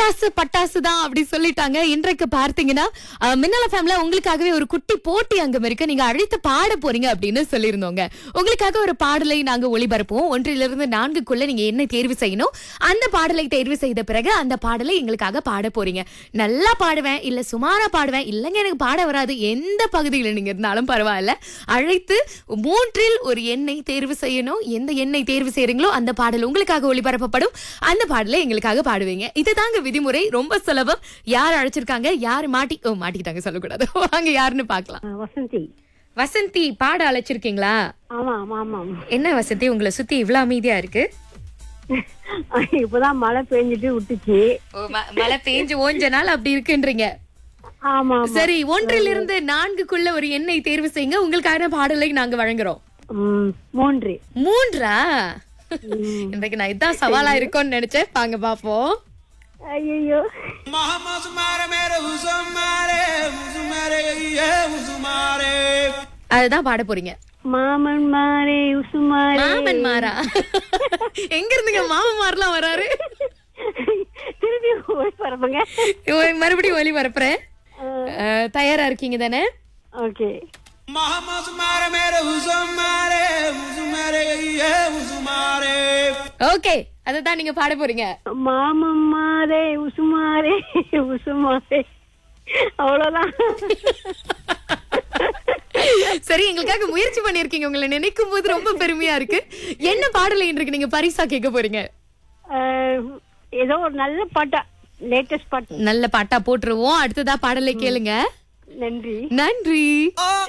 பட்டாசு பட்டாசு தான் அப்படி சொல்லிட்டாங்க. இன்றைக்கு பார்த்தீங்கன்னா மின்னல ஃபேம்ல உங்களுக்காகவே ஒரு குட்டி போட்டி அங்கம் இருக்கு. நீங்க அழைத்து பாட போறீங்க அப்படின்னு சொல்லியிருந்தோங்க. உங்களுக்காக ஒரு பாடலை நாங்க ஒளிபரப்போம். 1 to 4 நீங்க என்ன தேர்வு செய்யணும். அந்த பாடலை தேர்வு செய்த பிறகு அந்த பாடலை எங்களுக்காக பாட போறீங்க. நல்லா பாடுவேன் இல்ல சுமாரா பாடுவேன் இல்லங்க எனக்கு பாட வராது, எந்த பகுதியில் நீங்க இருந்தாலும் பரவாயில்ல, அழைத்து 3 ஒரு எண்ணை தேர்வு செய்யணும். எந்த எண்ணை தேர்வு செய்றீங்களோ அந்த பாடல் உங்களுக்காக ஒளிபரப்பப்படும். அந்த பாடலை எங்களுக்காக பாடுவீங்க. இதுதாங்க விதிமுறை. ரொம்ப சுலபம். யார் அழைச்சிருக்காங்க, யார் மாட்டிக்கிட்டாங்க சொல்லக்கூடாது. வாங்க யாருன்னு பார்க்கலாம். வசந்தி. வசந்தி பாட அழைச்சிருக்கீங்களா? ஆமா ஆமா ஆமா. என்ன வசந்தி உங்களை சுத்தி இவ்வளவு அமைதியா இருக்கு? இப்பதான் மழை பெஞ்சிட்டு விட்டுச்சு. மழை பெஞ்சு ஓஞ்ச நாள் அப்படி இருக்குன்றீங்க. ஆமா. சரி, 1 to 4 ஒரு எண்ணை தேர்வு செய்யுங்க. உங்களுக்கான பாடலை நாங்க வழங்குறோம். 3. 3 இன்றைக்கு நான் இதான் சவாலா இருக்கும்னு நினைச்சேன். வாங்க பாப்போம். ஐயோ. அதுதான் பாட போறீங்க. மாமன் மாரே உசுமாரே. மாமன் மாறா? எங்க இருந்துங்க மாமன் மாரெல்லாம் வராரு? திருப்பி ஒளிபரப்புங்க. மறுபடியும் ஒலி பரப்புறேன். தயாரா இருக்கீங்க தானே? ஓகே. ஓகே, அததான் நீங்க பாட போறீங்க. மாமன் மாரே உசுமாரே உசுமாரே. அவ்வளவுதான். சரி, எங்களுக்காக முயற்சி பண்ணிருக்கீங்க. உங்களை நினைக்கும் போது ரொம்ப பெருமையா இருக்கு. என்ன பாடலை இன்றைக்கு நீங்க பரிசா கேட்க போறீங்க? ஏதோ ஒரு நல்ல பாட்டா, லேட்டஸ்ட் பாட்டு. நல்ல பாட்டா போட்டுருவோம். அடுத்ததா பாடலை கேளுங்க. நன்றி. நன்றி.